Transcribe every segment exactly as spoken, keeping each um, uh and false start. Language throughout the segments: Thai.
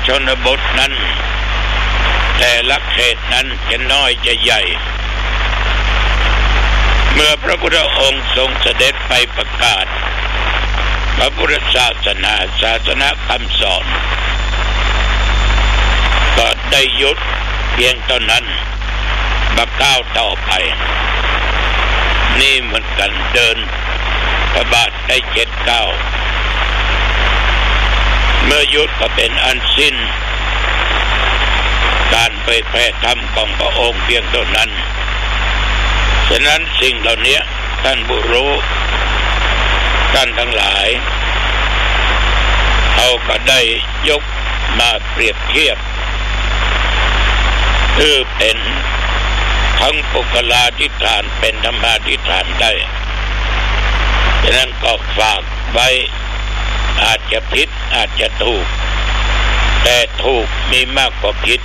ชนบทนั้นแต่ละเขตนั้นจะน้อยจะใหญ่เมื่อพระพุทธองค์ทรงเสด็จไปประกาศพระพุทธศาสนาศาสนาคำสอนก็ได้หยุดเพียงเท่านั้นมาก้าวต่อไปนี่เหมือนกันเดินพระบาทได้เจ็ดก้าวเมื่อหยุดก็เป็นอันสิ้นการเผยแผ่ธรรมของพระองค์เพียงเท่านั้นฉะนั้นสิ่งเหล่านี้ท่านผู้รู้ท่านทั้งหลายเอาก็ได้ยกมาเปรียบเทียบคือเป็นทั้งปุกลาธิฐานเป็นธรรมาธิฐานได้ฉะนั้นก็ฝากไว้อาจจะผิดอาจจะถูกแต่ถูกมีมากกว่าผิด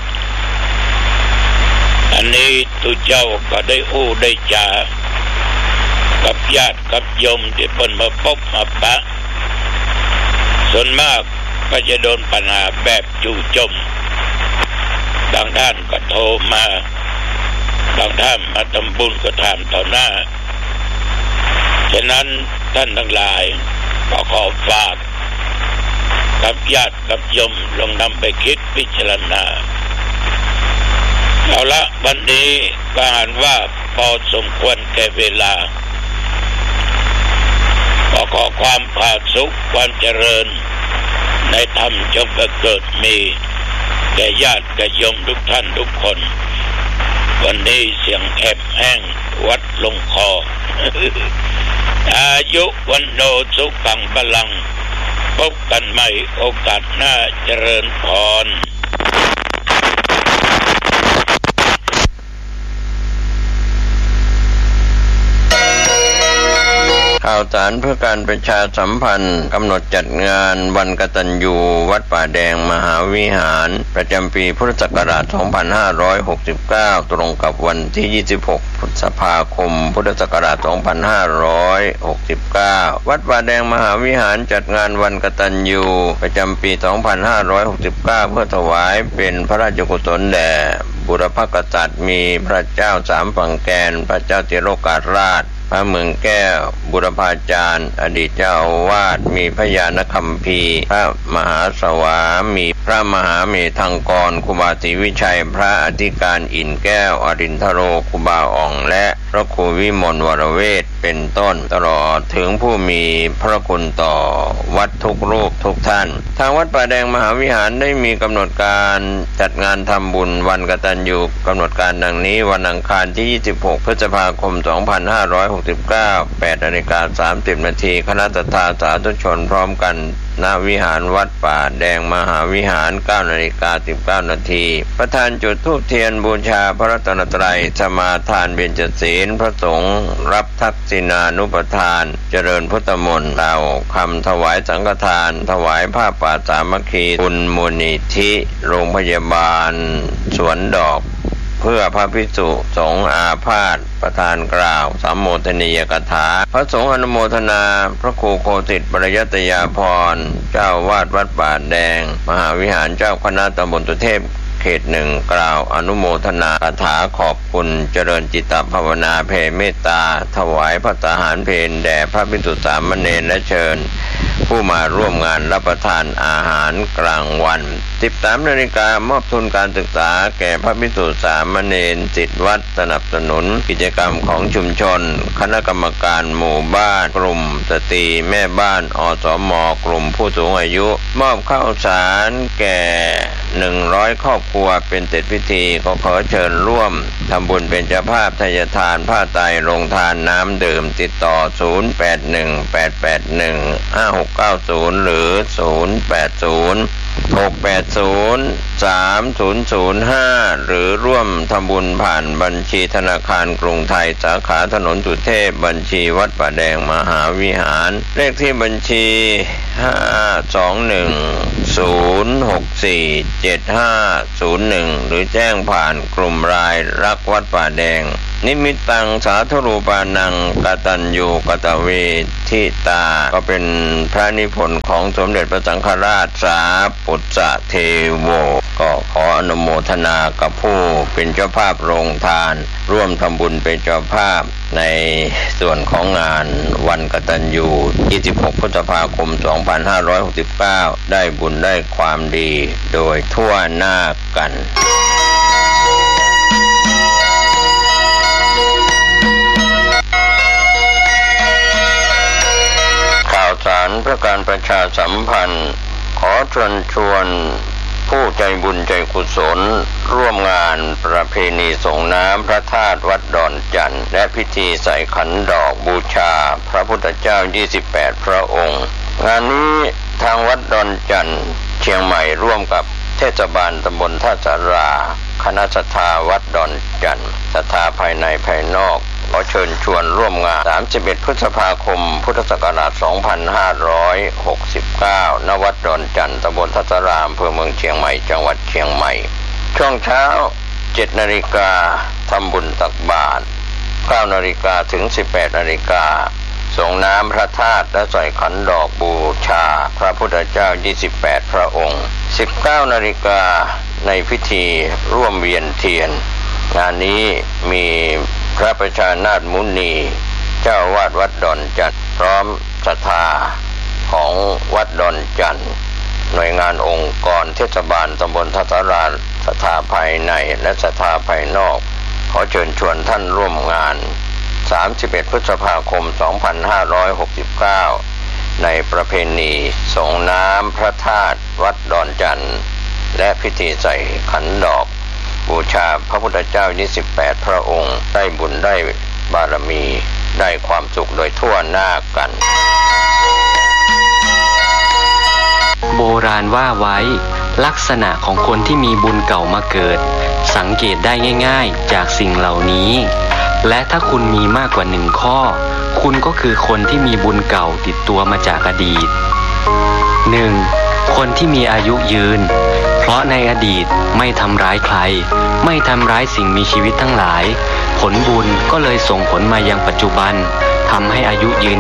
อันนี้ตุเจ้าก็ได้อู้ได้จากับญาติกับโยมที่เพิ่นมาพบมาปะส่วนมากก็จะโดนปัญหาแบบจู่โจมบางท่านก็โทรมาบางท่านมาทำบุญก็ถามต่อหน้าฉะนั้นท่านทั้งหลายก็ขอฝากกับญาติกับโยมลองนำไปคิดพิจารณาเอาละวันนี้ก็อ่านว่าพอสมควรแก่เวลาขอขอความผาสุกความเจริญในธรรมจงเกิดมีแก่ญาติแก่โยมทุกท่านทุกคนวันนี้เสียงแอบแห้งวัดลงคอ อายุวันโนสุขังพลังพบกันใหม่โอกาสหน้าเจริญพรข่าวสารเพื่อการประชาสัมพันธ์กำหนดจัดงานวันกตัญญูวัดป่าแดงมหาวิหารประจำปีพุทธศักราชสองพันห้าร้อยหกสิบเก้าตรงกับวันที่ยี่สิบหกพฤษภาคมพุทธศักราชสองพันห้าร้อยหกสิบเก้าวัดป่าแดงมหาวิหารจัดงานวันกตัญญูประจำปีสองพันห้าร้อยหกสิบเก้าเพื่อถวายเป็นพระราชกุศลแด่บุรพกษัตริย์มีพระเจ้าสามฝั่งแกนพระเจ้าติโลกราชพระเมืองแก้วบุรพาจารย์อดีตเจ้าอาวาสมีพระญาณคัมภีร์พระมหาสวามีพระมหาเมธังกรครูบาศรีวิชัยพระอธิการอินแก้วอรินทโรครูบาอ่องและพระครูวิมลวรเวทเป็นต้นตลอดถึงผู้มีพระคุณต่อวัดทุกรูปทุกท่านทางวัดป่าแดงมหาวิหารได้มีกำหนดการจัดงานทำบุญวันกตัญญูกำหนดการดังนี้วันอังคารที่ยี่สิบหกพฤษภาคมสองพันห้าร้อยหกสิบเก้า แปดนาฬิกาสามสิบนาทีคณะศรัทธาสาธุชนพร้อมกันณวิหารวัดป่าแดงมหาวิหาร เก้านาฬิกาสิบเก้านาทีประธานจุดธูปเทียนบูชาพระรัตนตรัยสมาทานเบญจศีลพระสงฆ์รับทักษิณานุปทานเจริญพุทธมนต์กล่าวคำถวายสังฆทานถวายผ้าป่าสามัคคีบุญมูลนิธิโรงพยาบาลสวนดอกเพื่อพระภิกษุสงฆ์อาพาธประธานกล่าวสัมโมทนียกถาพระสงฆ์อนุโมทนาพระครูโคสิทธิ์ปริยัตยาภรณ์เจ้าวาดวัดป่าแดงมหาวิหารเจ้าคณะตำบลตุเทพเขตหนึ่งกล่าวอนุโมทนาคาถาขอบคุณเจริญจิตตภาวนาแผ่เมตตาถวายพระทหารเพลแด่พระภิกษุสามเณรและเชิญผู้มาร่วมงานรับประทานอาหารกลางวัน สิบสามนาฬิกามอบทุนการศึกษาแก่พระภิกษุสามเณรศิษย์วัดสนับสนุนกิจกรรมของชุมชนคณะกรรมการหมู่บ้านกลุ่มสตรีแม่บ้านอสม.กลุ่มผู้สูงอายุมอบข้าวสารแก่หนึ่งร้อยครอบครัวเป็นเสร็จพิธีขอขอเชิญร่วมทำบุญเป็นเจ้าภาพทายทานผ้าไตรโรงทานน้ำดื่มติดต่อศูนย์ แปด หนึ่ง แปด แปด หนึ่ง ห้า หก เก้า ศูนย์หรือศูนย์ แปด ศูนย์ หก แปด ศูนย์ สาม ศูนย์ ศูนย์ ห้าหรือร่วมทำบุญผ่านบัญชีธนาคารกรุงไทยสาขาถนนสุเทพบัญชีวัดป่าแดงมหาวิหารเลขที่บัญชีห้า สอง หนึ่ง ศูนย์ หก สี่ เจ็ด ห้า ศูนย์ หนึ่งหรือแจ้งผ่านกลุ่มไลน์รักวัดป่าแดงนิมิตตังสาธุรูปานังกตัญญูกตเวทิตาก็เป็นพระนิพนธ์ของสมเด็จพระสังฆราชสาปุตตะเทโวก็ขออนุโมทนากับผู้เป็นเจ้าภาพโรงทานร่วมทำบุญเป็นเจ้าภาพในส่วนของงานวันกตัญญูยี่สิบหกพฤษภาคมสองพันห้าร้อยหกสิบเก้าได้บุญได้ความดีโดยทั่วหน้ากันข่าวสารเพื่อการประชาสัมพันธ์ขอเชิญชวนผู้ใจบุญใจกุศลร่วมงานประเพณีส่งน้ำพระธาตุวัดดอนจันทร์และพิธีใส่ขันดอกบูชาพระพุทธเจ้ายี่สิบแปดพระองค์งานนี้ทางวัดดอนจันทร์เชียงใหม่ร่วมกับเทศบาลตำบลท่าสาราคณะศรัทธาวัดดอนจันทร์ศรัทธาภายในภายนอกขอเชิญชวนร่วมงานสามสิบเอ็ดพฤษภาคมพุทธศักราชสองพันห้าร้อยหกสิบเก้าณวัดดอนจันทร์ตำบลท่าสาราอำเภอเมืองเชียงใหม่จังหวัดเชียงใหม่ช่วงเช้าเจ็ดนาฬิกาทำบุญตักบาตรเก้านาฬิกาถึงสิบแปดนาฬิกาส่งน้ำพระธาตุและใส่ขันดอกบูชาพระพุทธเจ้ายี่สิบแปดพระองค์สิบเก้านาฬิกาในพิธีร่วมเวียนเทียนงานนี้มีพระประชานาถมุนีเจ้าวาดวัดดอนจันทร์พร้อมศรัทธาของวัดดอนจันทร์หน่วยงานองค์กรเทศบาลตำบลท่าสาราศรัทธาภายในและศรัทธาภายนอกขอเชิญชวนท่านร่วมงานสามสิบเอ็ดพฤษภาคมสองพันห้าร้อยหกสิบเก้าในประเพณีส่งน้ำพระธาตุวัดดอนจันทร์และพิธีใส่ขันดอกบูชาพระพุทธเจ้ายี่สิบแปดพระองค์ได้บุญได้บารมีได้ความสุขโดยทั่วหน้ากันโบราณว่าไว้ลักษณะของคนที่มีบุญเก่ามาเกิดสังเกตได้ง่ายๆจากสิ่งเหล่านี้และถ้าคุณมีมากกว่าหนึ่งข้อคุณก็คือคนที่มีบุญเก่าติดตัวมาจากอดีต หนึ่ง. คนที่มีอายุยืนเพราะในอดีตไม่ทำร้ายใครไม่ทำร้ายสิ่งมีชีวิตทั้งหลายผลบุญก็เลยส่งผลมายังปัจจุบันทำให้อายุยืน